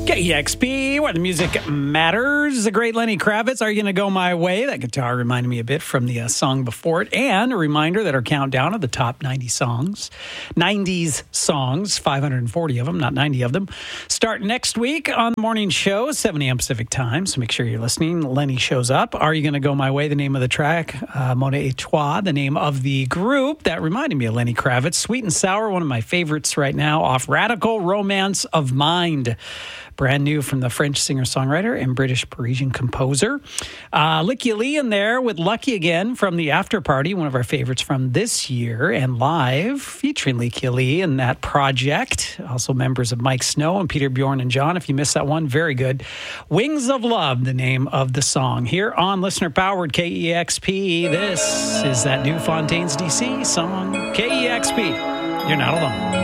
KEXP, where the music matters. The great Lenny Kravitz, Are You Gonna Go My Way? That guitar reminded me a bit from the song before it. And a reminder that our countdown of the top 90 songs, 90s songs, 540 of them, not 90 of them, start next week on the morning show, 7 a.m. Pacific time. So make sure you're listening. Lenny shows up. Are You Gonna Go My Way? The name of the track. Monet et Toi, the name of the group. That reminded me of Lenny Kravitz. Sweet and Sour, one of my favorites right now, off Radical Romance of Mind. Brand new from the French singer-songwriter and British Parisian composer. Licky Lee in there with Lucky Again from the After Party, one of our favorites from this year, and live featuring Licky Lee in that project. Also members of Mike Snow and Peter, Bjorn, and John. If you missed that one, very good. Wings of Love, the name of the song. Here on listener-powered KEXP, this is that new Fontaines DC song, KEXP. You're not alone.